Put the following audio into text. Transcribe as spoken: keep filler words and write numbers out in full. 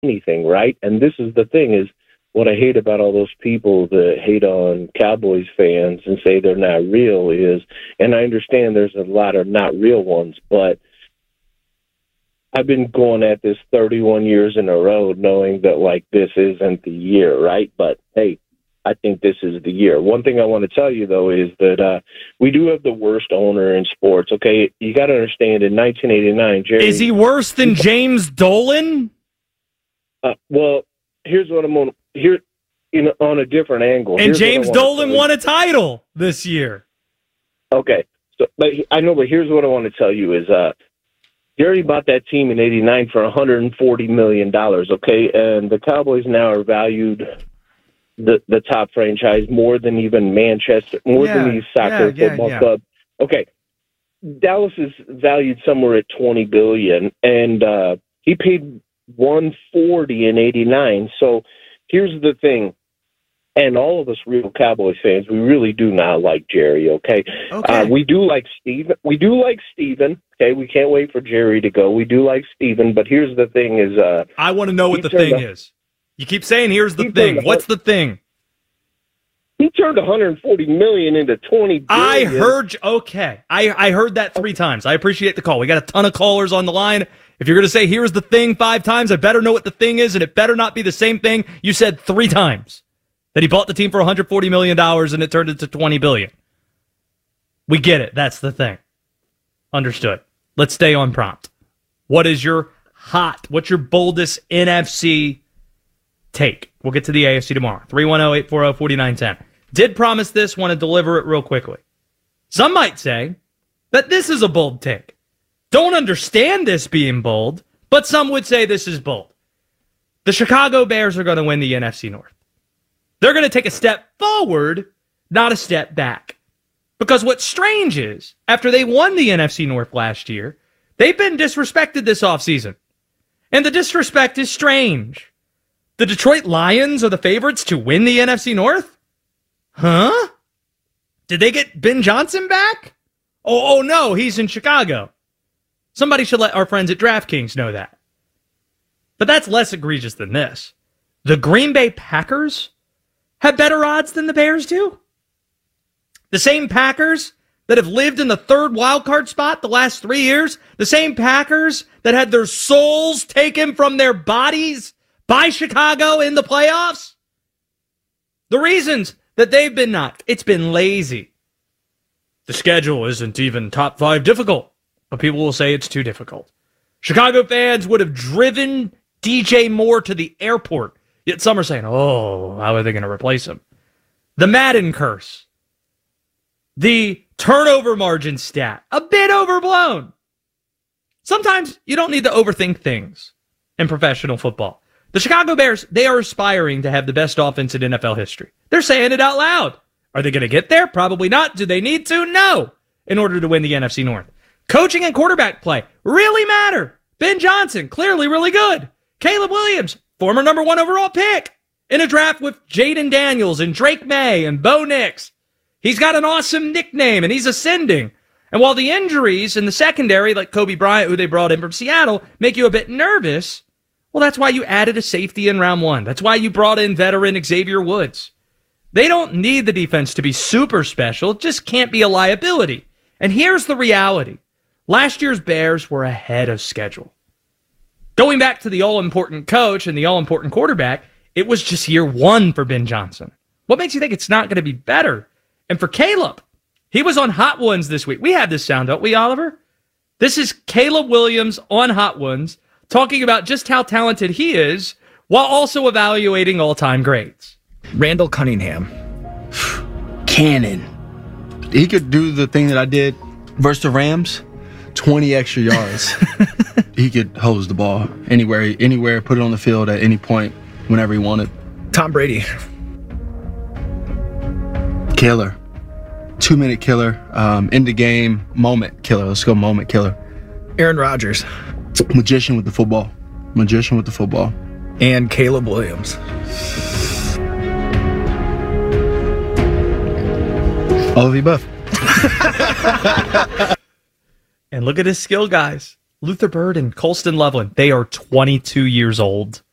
anything, right? And this is the thing is what I hate about all those people that hate on Cowboys fans and say they're not real is, and I understand there's a lot of not real ones, but I've been going at this thirty-one years in a row knowing that, like, this isn't the year, right? But, hey, I think this is the year. One thing I want to tell you, though, is that uh, we do have the worst owner in sports, okay? You got to understand, in nineteen eighty-nine, Jerry... Is he worse than James Dolan? Uh, well, here's what I'm on... Here, you know, on a different angle. And James Dolan won a title this year. Okay. So, but I know, but here's what I want to tell you is... Uh, Jerry bought that team in eighty-nine for one hundred forty million dollars, okay? And the Cowboys now are valued, the the top franchise, more than even Manchester, more yeah, than these soccer yeah, football yeah, yeah. clubs. Okay, Dallas is valued somewhere at twenty billion dollars, and uh, he paid one hundred forty in eighty-nine. So here's the thing. And all of us real Cowboys fans, we really do not like Jerry, okay? okay. Uh, we do like Steven. We do like Steven, okay? We can't wait for Jerry to go. We do like Steven, but here's the thing is... Uh, I want to know what the thing a, is. You keep saying, here's the thing. A, What's the thing? He turned one hundred forty million dollars into twenty billion I dollars. heard... Okay. I, I heard that three times. I appreciate the call. We got a ton of callers on the line. If you're going to say, here's the thing five times, I better know what the thing is, and it better not be the same thing you said three times. That he bought the team for one hundred forty million dollars and it turned into twenty billion dollars. We get it. That's the thing. Understood. Let's stay on prompt. What is your hot, what's your boldest N F C take? We'll get to the A F C tomorrow. three one zero, eight four zero, four nine one zero. Did promise this, want to deliver it real quickly. Some might say that this is a bold take. Don't understand this being bold, but some would say this is bold. The Chicago Bears are going to win the N F C North. They're going to take a step forward, not a step back. Because what's strange is, after they won the N F C North last year, they've been disrespected this offseason. And the disrespect is strange. The Detroit Lions are the favorites to win the N F C North? Huh? Did they get Ben Johnson back? Oh, oh no, he's in Chicago. Somebody should let our friends at DraftKings know that. But that's less egregious than this. The Green Bay Packers have better odds than the Bears do? The same Packers that have lived in the third wildcard spot the last three years? The same Packers that had their souls taken from their bodies by Chicago in the playoffs? The reasons that they've been knocked, it's been lazy. The schedule isn't even top five difficult, but people will say it's too difficult. Chicago fans would have driven D J Moore to the airport. Yet some are saying, oh, how are they going to replace him? The Madden curse. The turnover margin stat. A bit overblown. Sometimes you don't need to overthink things in professional football. The Chicago Bears, they are aspiring to have the best offense in N F L history. They're saying it out loud. Are they going to get there? Probably not. Do they need to? No. In order to win the N F C North. Coaching and quarterback play really matter. Ben Johnson, clearly really good. Caleb Williams, former number one overall pick in a draft with Jaden Daniels and Drake May and Bo Nix. He's got an awesome nickname, and he's ascending. And while the injuries in the secondary, like Kobe Bryant, who they brought in from Seattle, make you a bit nervous, well, that's why you added a safety in round one. That's why you brought in veteran Xavier Woods. They don't need the defense to be super special. It just can't be a liability. And here's the reality. Last year's Bears were ahead of schedule. Going back to the all-important coach and the all-important quarterback, it was just year one for Ben Johnson. What makes you think it's not going to be better? And for Caleb, he was on Hot Ones this week. We have this sound, don't we, Oliver? This is Caleb Williams on Hot Ones talking about just how talented he is while also evaluating all-time greats. Randall Cunningham. Cannon. He could do the thing that I did versus the Rams. twenty extra yards. He could hose the ball anywhere, anywhere, put it on the field at any point, whenever he wanted. Tom Brady. Killer. Two-minute killer. Um, in the game, moment killer. Let's go moment killer. Aaron Rodgers. Magician with the football. Magician with the football. And Caleb Williams. All of the above. And look at his skill, guys. Luther Bird and Colston Loveland, they are twenty-two years old.